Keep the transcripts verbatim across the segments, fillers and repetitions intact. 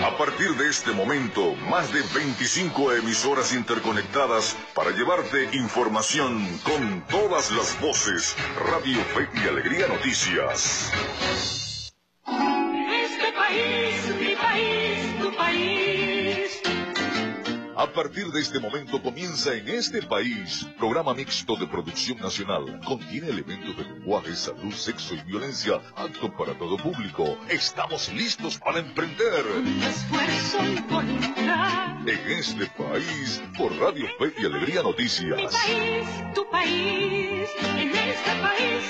A partir de este momento, más de veinticinco emisoras interconectadas para llevarte información con todas las voces. Radio Fe y Alegría Noticias. Este país, mi país, tu país. A partir de este momento comienza En Este País, programa mixto de producción nacional. Contiene elementos de lenguaje, salud, sexo y violencia, apto para todo público. Estamos listos para emprender. Con esfuerzo y voluntad. En Este País, por Radio Fe y Alegría Noticias. Mi país, tu país, en este país.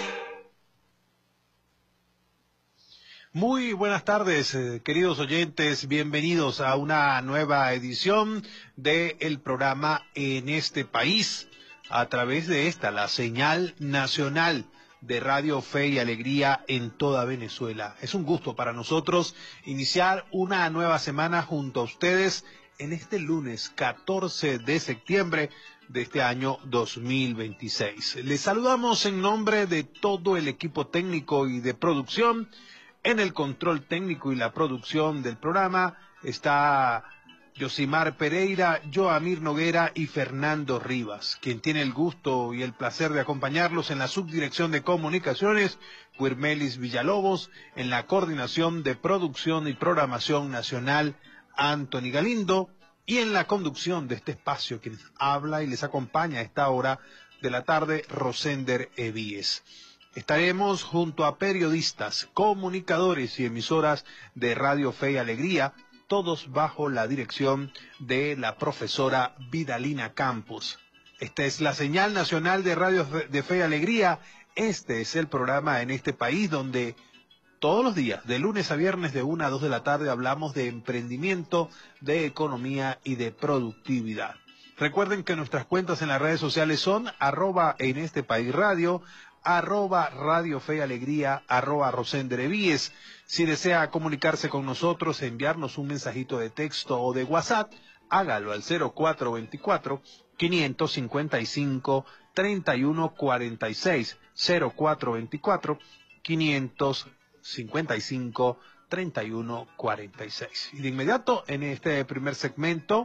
Muy buenas tardes, eh, queridos oyentes, bienvenidos a una nueva edición del programa En Este País, a través de esta, la señal nacional de Radio Fe y Alegría en toda Venezuela. Es un gusto para nosotros iniciar una nueva semana junto a ustedes en este lunes catorce de septiembre de este año dos mil veintiséis. Les saludamos en nombre de todo el equipo técnico y de producción. En el control técnico y la producción del programa está Yosimar Pereira, Joamir Noguera y Fernando Rivas. Quien tiene el gusto y el placer de acompañarlos en la subdirección de comunicaciones, Quirmelis Villalobos, en la coordinación de producción y programación nacional, Anthony Galindo, y en la conducción de este espacio, quien habla y les acompaña a esta hora de la tarde, Rosender Evíes. Estaremos junto a periodistas, comunicadores y emisoras de Radio Fe y Alegría, todos bajo la dirección de la profesora Vidalina Campos. Esta es la señal nacional de Radio de Fe y Alegría. Este es el programa En Este País, donde todos los días, de lunes a viernes, de una a dos de la tarde, hablamos de emprendimiento, de economía y de productividad. Recuerden que nuestras cuentas en las redes sociales son arroba En Este País Radio, arroba Radio Fe y Alegría, arroba Rosender Evíes. Si desea comunicarse con nosotros, enviarnos un mensajito de texto o de WhatsApp, hágalo al cero cuatro veinticuatro, quinientos cincuenta y cinco, treinta y uno cuarenta y seis, cero cuatro veinticuatro, quinientos cincuenta y cinco, treinta y uno cuarenta y seis. Y de inmediato, en este primer segmento,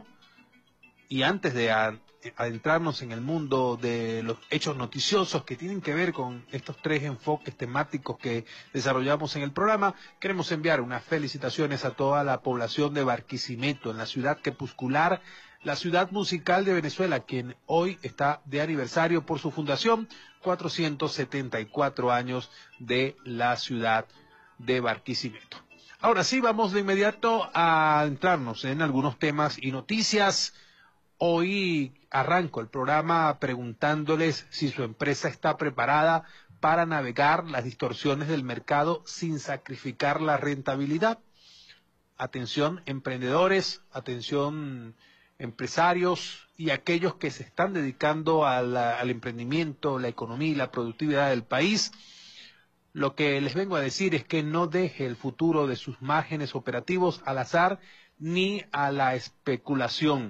y antes de adentrarnos en el mundo de los hechos noticiosos que tienen que ver con estos tres enfoques temáticos que desarrollamos en el programa, queremos enviar unas felicitaciones a toda la población de Barquisimeto, en la ciudad crepuscular, la ciudad musical de Venezuela, quien hoy está de aniversario por su fundación, cuatrocientos setenta y cuatro años de la ciudad de Barquisimeto. Ahora sí, vamos de inmediato a entrarnos en algunos temas y noticias. Hoy arranco el programa preguntándoles si su empresa está preparada para navegar las distorsiones del mercado sin sacrificar la rentabilidad. Atención emprendedores, atención empresarios y aquellos que se están dedicando a la, al emprendimiento, la economía y la productividad del país. Lo que les vengo a decir es que no deje el futuro de sus márgenes operativos al azar ni a la especulación.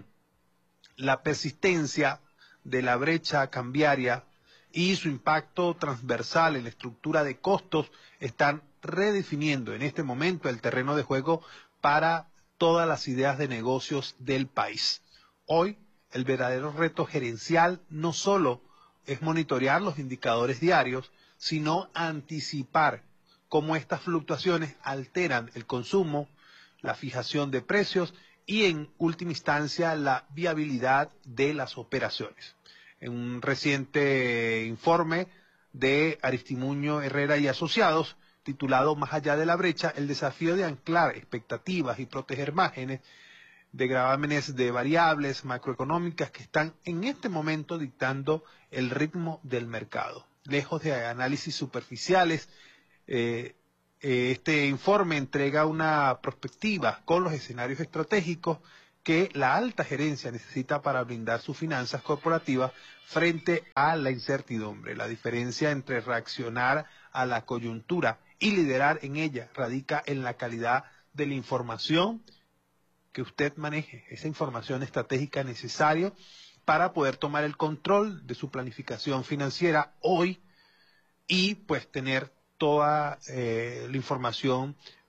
La persistencia de la brecha cambiaria y su impacto transversal en la estructura de costos están redefiniendo en este momento el terreno de juego para todas las ideas de negocios del país. Hoy, el verdadero reto gerencial no solo es monitorear los indicadores diarios, sino anticipar cómo estas fluctuaciones alteran el consumo, la fijación de precios y en última instancia la viabilidad de las operaciones. En un reciente informe de Aristimuño Herrera y Asociados, titulado Más allá de la brecha, el desafío de anclar expectativas y proteger márgenes de gravámenes de variables macroeconómicas que están en este momento dictando el ritmo del mercado. Lejos de análisis superficiales, eh, Este informe entrega una perspectiva con los escenarios estratégicos que la alta gerencia necesita para blindar sus finanzas corporativas frente a la incertidumbre. La diferencia entre reaccionar a la coyuntura y liderar en ella radica en la calidad de la información que usted maneje, esa información estratégica necesaria para poder tomar el control de su planificación financiera hoy y pues tener toda eh, la información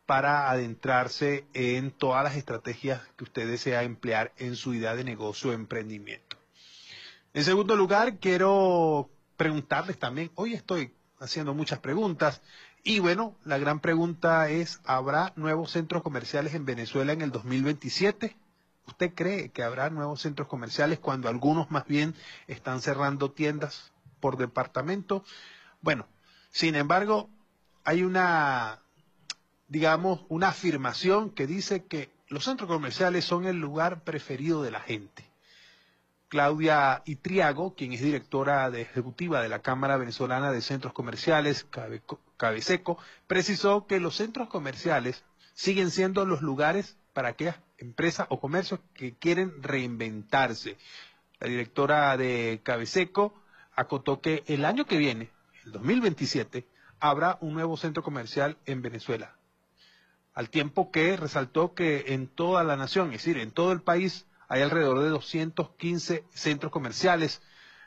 para adentrarse en todas las estrategias que usted desea emplear en su idea de negocio o emprendimiento. En segundo lugar, quiero preguntarles también, hoy estoy haciendo muchas preguntas, y bueno, la gran pregunta es, ¿habrá nuevos centros comerciales en Venezuela en el dos mil veintisiete? ¿Usted cree que habrá nuevos centros comerciales cuando algunos más bien están cerrando tiendas por departamento? Bueno, sin embargo, hay una, digamos, una afirmación que dice que los centros comerciales son el lugar preferido de la gente. Claudia Itriago, quien es directora de ejecutiva de la Cámara Venezolana de Centros Comerciales, Cabeseco, precisó que los centros comerciales siguen siendo los lugares para aquellas empresas o comercios que quieren reinventarse. La directora de Cabeseco acotó que el año que viene, el dos mil veintisiete, habrá un nuevo centro comercial en Venezuela. Al tiempo que resaltó que en toda la nación, es decir, en todo el país, hay alrededor de doscientos quince centros comerciales.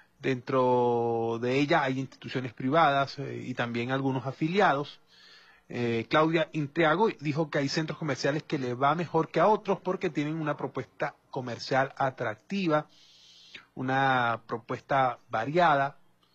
Dentro de ella hay instituciones privadas eh, y también algunos afiliados. Eh, Claudia Itriago dijo que hay centros comerciales que le va mejor que a otros porque tienen una propuesta comercial atractiva, una propuesta variada,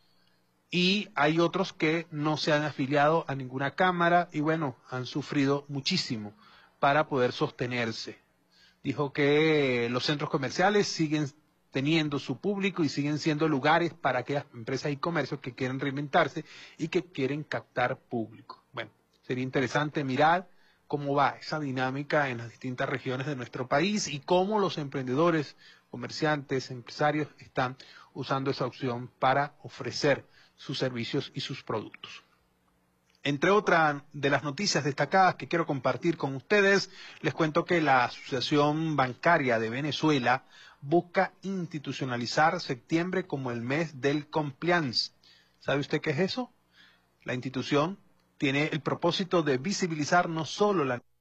y hay otros que no se han afiliado a ninguna cámara y bueno, han sufrido muchísimo para poder sostenerse. Dijo que los centros comerciales siguen teniendo su público y siguen siendo lugares para aquellas empresas y comercios que quieren reinventarse y que quieren captar público. Bueno, sería interesante mirar cómo va esa dinámica en las distintas regiones de nuestro país y cómo los emprendedores, comerciantes, empresarios están usando esa opción para ofrecer sus servicios y sus productos. Entre otras de las noticias destacadas que quiero compartir con ustedes, les cuento que la Asociación Bancaria de Venezuela busca institucionalizar septiembre como el mes del compliance. ¿Sabe usted qué es eso? La institución tiene el propósito de visibilizar no solo la